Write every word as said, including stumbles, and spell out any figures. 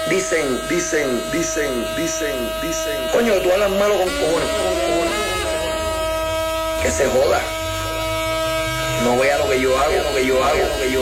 Dicen, dicen, dicen, dicen, dicen. Coño, tú hablas malo con cojones. Que se joda. No vea lo que yo hago, lo que yo hago, lo que yo